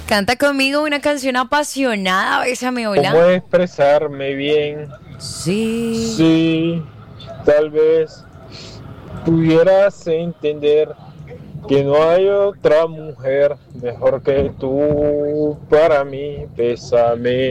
Canta conmigo una canción apasionada, bésame, ¿Cómo hola. expresarme bien? Sí. Sí, tal vez pudieras entender que no hay otra mujer mejor que tú para mí. Bésame.